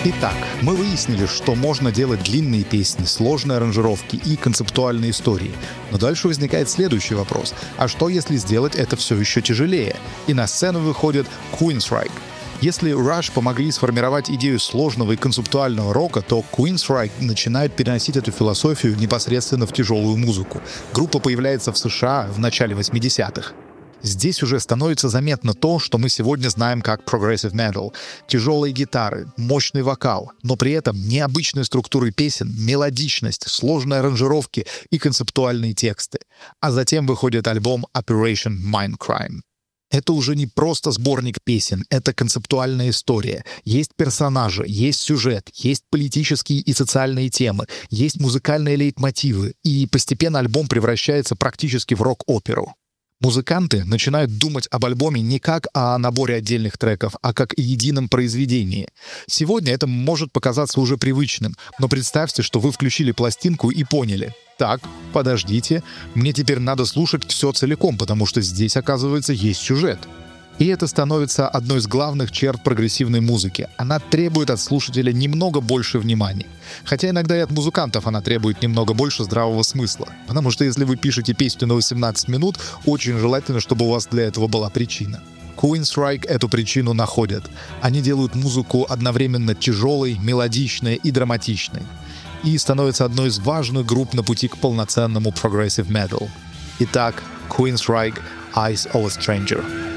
Итак, мы выяснили, что можно делать длинные песни, сложные аранжировки и концептуальные истории. Но дальше возникает следующий вопрос. А что, если сделать это все еще тяжелее? И на сцену выходит Queensryche. Если Rush помогли сформировать идею сложного и концептуального рока, то Queensryche начинает переносить эту философию непосредственно в тяжелую музыку. Группа появляется в США в начале 80-х. Здесь уже становится заметно то, что мы сегодня знаем как progressive metal. Тяжелые гитары, мощный вокал, но при этом необычные структуры песен, мелодичность, сложные аранжировки и концептуальные тексты. А затем выходит альбом Operation Mindcrime. Это уже не просто сборник песен, это концептуальная история. Есть персонажи, есть сюжет, есть политические и социальные темы, есть музыкальные лейтмотивы, и постепенно альбом превращается практически в рок-оперу. Музыканты начинают думать об альбоме не как о наборе отдельных треков, а как о едином произведении. Сегодня это может показаться уже привычным, но представьте, что вы включили пластинку и поняли: так, подождите, мне теперь надо слушать все целиком, потому что здесь, оказывается, есть сюжет. И это становится одной из главных черт прогрессивной музыки. Она требует от слушателя немного больше внимания. Хотя иногда и от музыкантов она требует немного больше здравого смысла. Потому что если вы пишете песню на 18 минут, очень желательно, чтобы у вас для этого была причина. Queensryche эту причину находят. Они делают музыку одновременно тяжелой, мелодичной и драматичной. И становятся одной из важных групп на пути к полноценному progressive metal. Итак, Queensryche, Eyes of a Stranger.